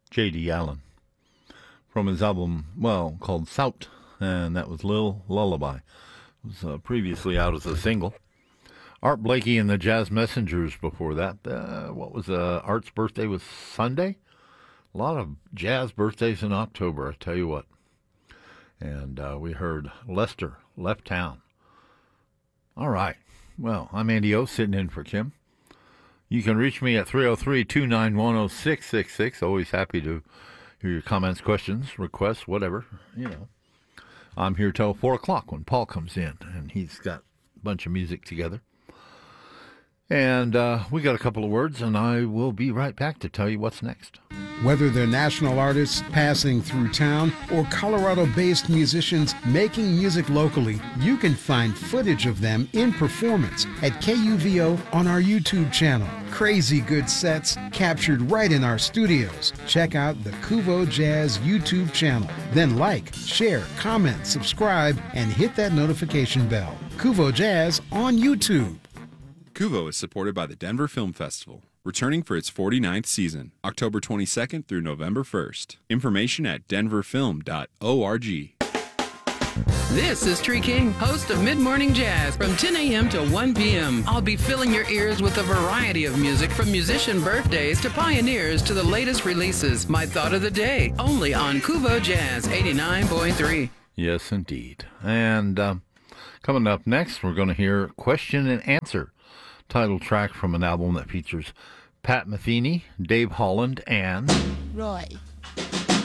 J.D. Allen, from his album, called Sout, and that was Lil Lullaby. It was previously out as a single. Art Blakey and the Jazz Messengers before that. Art's birthday was Sunday? A lot of jazz birthdays in October, I tell you what. And we heard Lester, Left Town. All right. Well, I'm Andy O, sitting in for Kim. You can reach me at 303-291-0666. Always happy to hear your comments, questions, requests, whatever. I'm here till 4 o'clock when Paul comes in, and he's got a bunch of music together. And we got a couple of words, and I will be right back to tell you what's next. Whether they're national artists passing through town or Colorado-based musicians making music locally, you can find footage of them in performance at KUVO on our YouTube channel. Crazy good sets captured right in our studios. Check out the Kuvo Jazz YouTube channel. Then like, share, comment, subscribe, and hit that notification bell. Kuvo Jazz on YouTube. Kuvo is supported by the Denver Film Festival, returning for its 49th season, October 22nd through November 1st. Information at denverfilm.org. This is Tree King, host of Mid Morning Jazz from 10 a.m. to 1 p.m. I'll be filling your ears with a variety of music from musician birthdays to pioneers to the latest releases. My thought of the day, only on Kuvo Jazz 89.3. Yes, indeed. And coming up next, we're going to hear Question and Answer, title track from an album that features Pat Metheny, Dave Holland, and Roy.